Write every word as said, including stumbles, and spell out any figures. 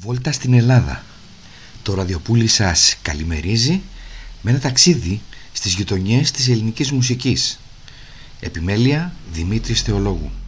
Βόλτα στην Ελλάδα. Το ραδιοπούλι σας καλημερίζει με ένα ταξίδι στις γειτονιές της ελληνικής μουσικής. Επιμέλεια Δημήτρης Θεολόγου.